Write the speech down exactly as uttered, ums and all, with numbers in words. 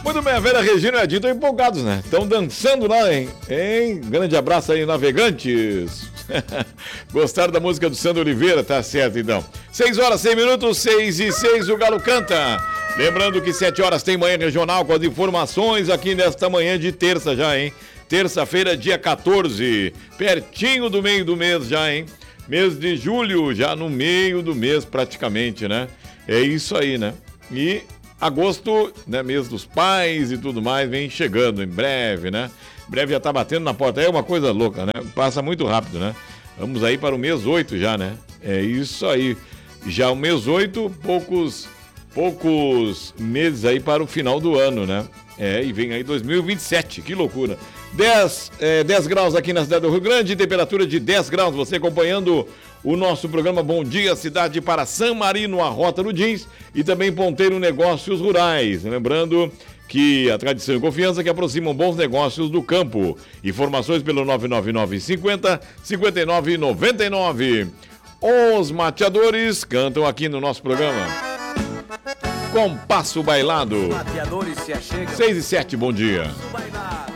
Muito bem, a Vera Regina e a Edinho estão empolgados, né? Estão dançando lá, hein? hein? Grande abraço aí, navegantes. Gostaram da música do Sandro Oliveira? Tá certo, então. seis horas, seis minutos, seis e seis, o Galo canta. Lembrando que sete horas tem Manhã Regional com as informações aqui nesta manhã de terça já, hein? Terça-feira, dia quatorze, pertinho do meio do mês já, hein? Mês de julho, já no meio do mês praticamente, né? É isso aí, né? E agosto, né, mês dos pais e tudo mais, vem chegando em breve, né? Em breve já tá batendo na porta. É uma coisa louca, né? Passa muito rápido, né? Vamos aí para o mês oito já, né? É isso aí. Já o mês oito, poucos, poucos meses aí para o final do ano, né? É, e vem aí dois mil e vinte e sete, que loucura. dez, é, dez graus aqui na cidade do Rio Grande, temperatura de dez graus. Você acompanhando o nosso programa Bom Dia Cidade para San Marino, a Rota do Jeans e também Ponteiro Negócios Rurais. Lembrando que a tradição e confiança que aproximam bons negócios do campo. Informações pelo nove nove nove cinquenta, cinquenta e nove noventa e nove. Os mateadores cantam aqui no nosso programa. Compasso Bailado. seis e sete, bom dia.